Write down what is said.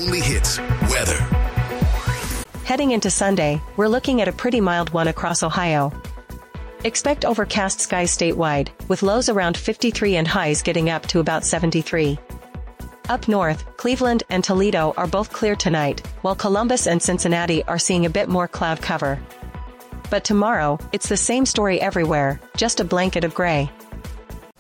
only hits, weather. Heading into Sunday, we're looking at a pretty mild one across Ohio. Expect overcast skies statewide, with lows around 53 and highs getting up to about 73. Up north, Cleveland and Toledo are both clear tonight, while Columbus and Cincinnati are seeing a bit more cloud cover. But tomorrow, it's the same story everywhere, just a blanket of gray.